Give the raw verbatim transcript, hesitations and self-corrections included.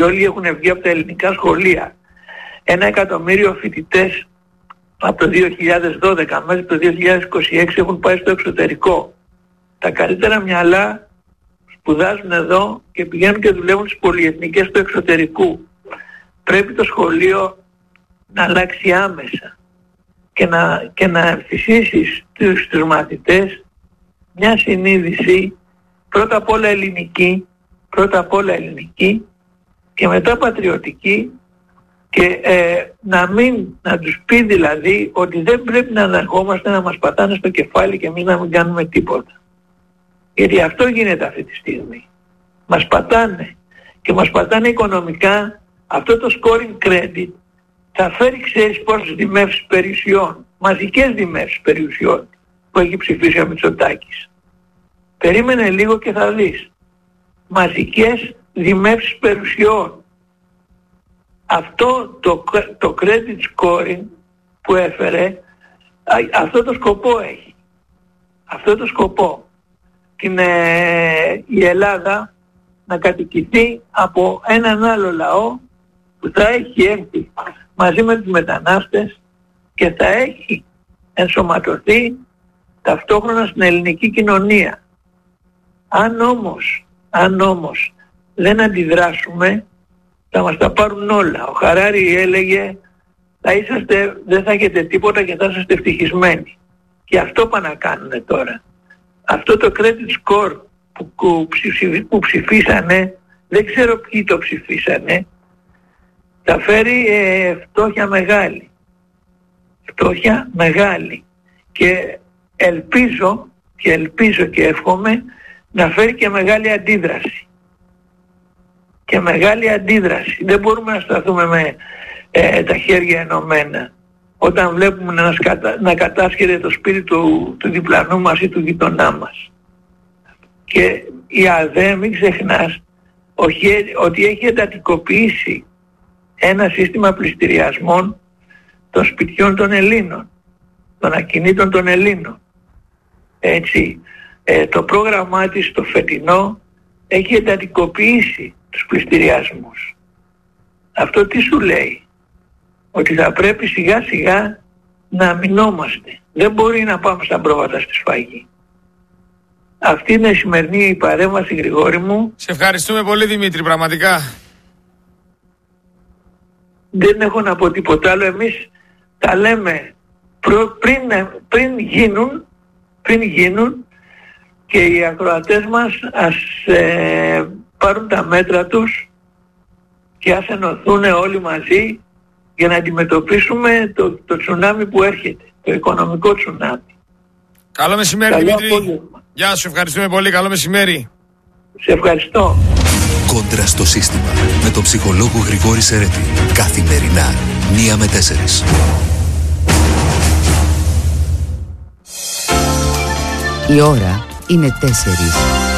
όλοι έχουν βγει από τα ελληνικά σχολεία. Ένα εκατομμύριο φοιτητές από το δύο χιλιάδες δώδεκα μέχρι το δύο χιλιάδες είκοσι έξι έχουν πάει στο εξωτερικό. Τα καλύτερα μυαλά σπουδάζουν εδώ και πηγαίνουν και δουλεύουν στις πολυεθνικές του εξωτερικού. Πρέπει το σχολείο να αλλάξει άμεσα και να, και να εμφυσίσει στους, στους μαθητές μια συνείδηση πρώτα απ' όλα ελληνική, πρώτα απ' όλα ελληνική και μετά πατριωτική, και ε, να μην, να τους πει δηλαδή ότι δεν πρέπει να αναρχόμαστε να μας πατάνε στο κεφάλι και εμείς να μην κάνουμε τίποτα. Γιατί αυτό γίνεται αυτή τη στιγμή. Μας πατάνε και μας πατάνε οικονομικά. Αυτό το scoring credit θα φέρει, ξέρεις πόσες δημεύσεις περιουσιών, μαζικές δημεύσεις περιουσιών που έχει ψηφίσει ο Μητσοτάκης. Περίμενε λίγο και θα δεις. Μαζικές δημεύσεις περιουσιών. Αυτό το, το credit scoring που έφερε, αυτό το σκοπό έχει. Αυτό το σκοπό. Την, ε, η Ελλάδα να κατοικηθεί από έναν άλλο λαό που θα έχει έρθει μαζί με τους μετανάστες και θα έχει ενσωματωθεί ταυτόχρονα στην ελληνική κοινωνία. Αν όμως, αν όμως δεν αντιδράσουμε, θα μας τα πάρουν όλα. Ο Χαράρι έλεγε θα είσαστε, δεν θα έχετε τίποτα και θα είσαστε ευτυχισμένοι. Και αυτό πάνε να κάνουν τώρα. Αυτό το credit score που, που, που ψηφίσανε, δεν ξέρω ποιοι το ψηφίσανε, θα φέρει ε, φτώχεια μεγάλη. Φτώχεια μεγάλη. Και ελπίζω και ελπίζω και εύχομαι να φέρει και μεγάλη αντίδραση. Και μεγάλη αντίδραση. Δεν μπορούμε να σταθούμε με ε, τα χέρια ενωμένα όταν βλέπουμε να, σκατα... να κατάσχεται το σπίτι του, του διπλανού μας ή του γειτονά μας. Και η ΑΔΕ, μην ξεχνάς ότι έχει εντατικοποιήσει ένα σύστημα πληστηριασμών των σπιτιών των Ελλήνων, των ακινήτων των Ελλήνων. Έτσι, ε, το πρόγραμμά της το φετινό έχει εντατικοποιήσει τους πληστηριασμούς. Αυτό τι σου λέει? Ότι θα πρέπει σιγά σιγά να αμυνόμαστε. Δεν μπορεί να πάμε στα πρόβατα στη σφαγή. Αυτή είναι η σημερινή παρέμβαση, Γρηγόρη μου. Σε ευχαριστούμε πολύ, Δημήτρη, πραγματικά. Δεν έχω να πω τίποτα άλλο. Εμείς τα λέμε προ, πριν, πριν γίνουν, πριν γίνουν και οι ακροατές μας ας ε, πάρουν τα μέτρα τους και ας ενωθούν όλοι μαζί για να αντιμετωπίσουμε το, το τσουνάμι που έρχεται, το οικονομικό τσουνάμι. Καλό μεσημέρι, καλό Δημήτρη. Απόγευμα. Γεια σου, ευχαριστούμε πολύ. Καλό μεσημέρι. Σε ευχαριστώ. Κόντρα στο σύστημα με τον ψυχολόγο Γρηγόρη Σερέτη. Καθημερινά, μία με τέσσερις. Η ώρα είναι τέσσερις.